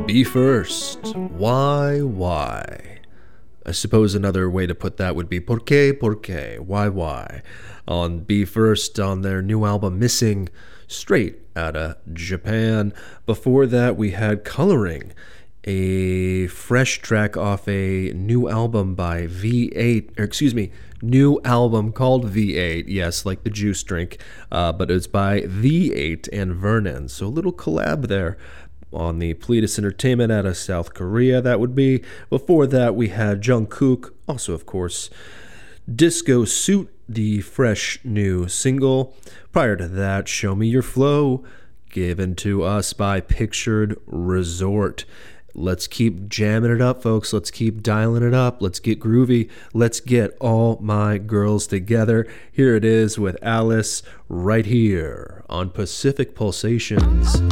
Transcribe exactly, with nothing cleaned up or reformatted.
Be first. Why, why? I suppose another way to put that would be por qué, por qué, why, why? On Be First, on their new album Missing, straight out of Japan. Before that, we had Coloring, a fresh track off a new album by V eight, or excuse me, new album called V eight, yes, like the juice drink, uh, but it's by V eight and Vernon, so a little collab there on the Pleiades Entertainment out of South Korea, that would be. Before that, we had Jungkook, also, of course, Disco Suit, the fresh new single. Prior to that, Show Me Your Flow, given to us by Pictured Resort. Let's keep jamming it up, folks. Let's keep dialing it up. Let's get groovy. Let's get all my girls together. Here it is with Alice right here on Pacific Pulsations.